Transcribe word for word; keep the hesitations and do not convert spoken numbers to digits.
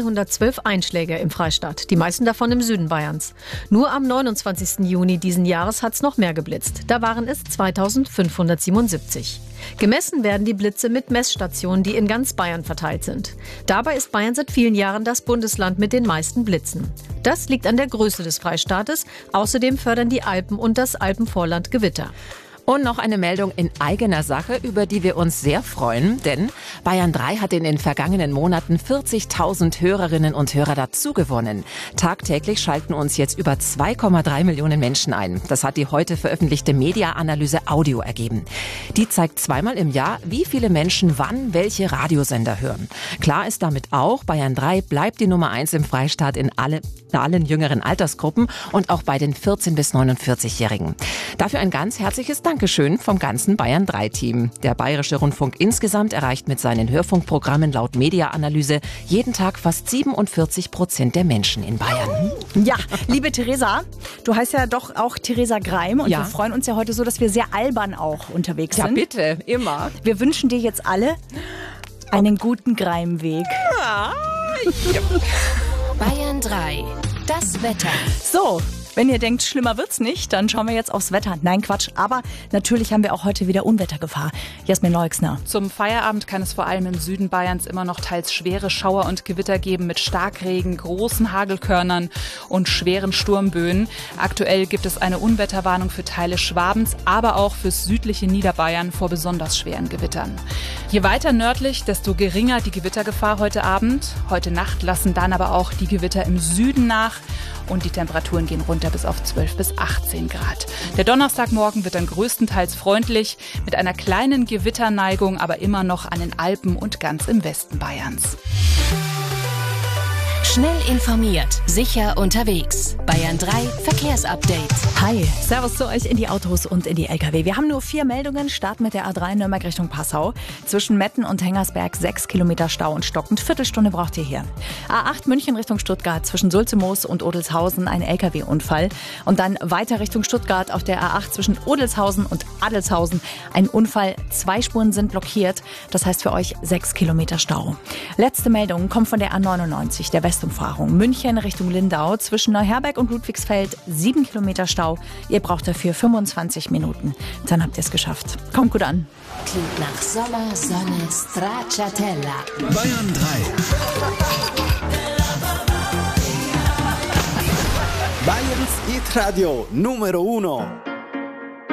zweihundertzwölf Einschläge im Freistaat, die meisten davon im Süden Bayerns. Nur am neunundzwanzigsten Juni diesen Jahres hat es noch mehr geblitzt. Da waren es zweitausendfünfhundertsiebenundsiebzig. Gemessen werden die Blitze mit Messstationen, die in ganz Bayern verteilt sind. Dabei ist Bayern seit vielen Jahren das Bundesland mit den meisten Blitzen. Das liegt an der Größe des Freistaates. Außerdem fördern die Alpen und das Alpenvorland Gewitter. Und noch eine Meldung in eigener Sache, über die wir uns sehr freuen, denn Bayern drei hat in den vergangenen Monaten vierzigtausend Hörerinnen und Hörer dazugewonnen. Tagtäglich schalten uns jetzt über zwei Komma drei Millionen Menschen ein. Das hat die heute veröffentlichte Media-Analyse Audio ergeben. Die zeigt zweimal im Jahr, wie viele Menschen wann welche Radiosender hören. Klar ist damit auch, Bayern drei bleibt die Nummer eins im Freistaat in alle, allen jüngeren Altersgruppen und auch bei den vierzehn- bis neunundvierzig-Jährigen. Dafür ein ganz herzliches Dank. Dankeschön vom ganzen Bayern drei Team. Der Bayerische Rundfunk insgesamt erreicht mit seinen Hörfunkprogrammen laut Media-Analyse jeden Tag fast siebenundvierzig Prozent der Menschen in Bayern. Ja, liebe Theresa, du heißt ja doch auch Theresa Greim und ja. wir freuen uns ja heute so, dass wir sehr albern auch unterwegs ja, sind. Ja, bitte, immer. Wir wünschen dir jetzt alle einen guten Greimweg. Ja. Bayern drei, das Wetter. So. Wenn ihr denkt, schlimmer wird's nicht, dann schauen wir jetzt aufs Wetter. Nein, Quatsch. Aber natürlich haben wir auch heute wieder Unwettergefahr. Jasmin Leuxner. Zum Feierabend kann es vor allem im Süden Bayerns immer noch teils schwere Schauer und Gewitter geben mit Starkregen, großen Hagelkörnern und schweren Sturmböen. Aktuell gibt es eine Unwetterwarnung für Teile Schwabens, aber auch fürs südliche Niederbayern vor besonders schweren Gewittern. Je weiter nördlich, desto geringer die Gewittergefahr heute Abend. Heute Nacht lassen dann aber auch die Gewitter im Süden nach und die Temperaturen gehen runter bis auf zwölf bis achtzehn Grad. Der Donnerstagmorgen wird dann größtenteils freundlich mit einer kleinen Gewitterneigung, aber immer noch an den Alpen und ganz im Westen Bayerns. Schnell informiert, sicher unterwegs. Bayern drei Verkehrsupdate. Hi, Servus zu euch in die Autos und in die L K W. Wir haben nur vier Meldungen. Starten mit der A drei Nürnberg Richtung Passau. Zwischen Metten und Hengersberg sechs Kilometer Stau und stockend. Viertelstunde braucht ihr hier. A acht München Richtung Stuttgart. Zwischen Sulzemoos und Odelshausen ein L K W-Unfall. Und dann weiter Richtung Stuttgart auf der A acht zwischen Odelshausen und Adelshausen. Ein Unfall. Zwei Spuren sind blockiert. Das heißt für euch sechs Kilometer Stau. Letzte Meldung kommt von der A neunundneunzig, der Westumfahrung. München Richtung Lindau. Zwischen Neuherberg und Ludwigsfeld sieben Kilometer Stau. Ihr braucht dafür fünfundzwanzig Minuten. Dann habt ihr es geschafft. Kommt gut an. Klingt nach Sommer, Sonne, Stracciatella. Bayern drei. Bayerns Hit Radio Numero uno.